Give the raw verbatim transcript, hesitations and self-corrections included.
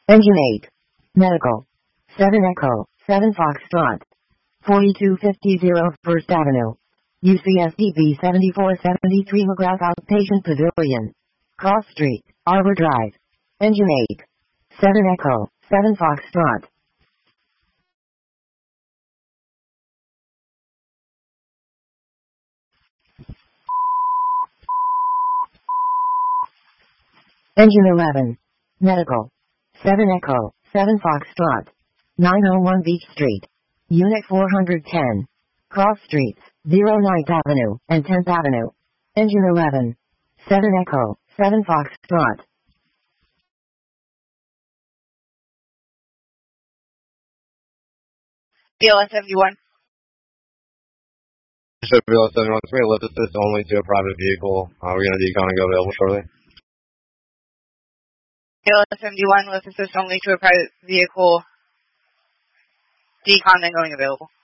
Engine eight. Medical. seven Echo, seven Foxtrot. forty-two fifty First Avenue. U C S D B seventy-four seventy-three McGrath Outpatient Pavilion. Cross Street, Arbor Drive. Engine eight. seven Echo, seven Foxtrot. Engine eleven. Medical. seven Echo, seven Foxtrot. nine oh one Beach Street. Unit four hundred ten. Cross Streets, ninth Avenue and tenth Avenue. Engine eleven. seven Echo, seven Foxtrot. B L S seventy-one. Bishop B L S seventy-one, it's going to lift assist only to a private vehicle. Uh, we're going to decon and go available shortly. B L S seventy-one, lift assist only to a private vehicle. Decon then going available.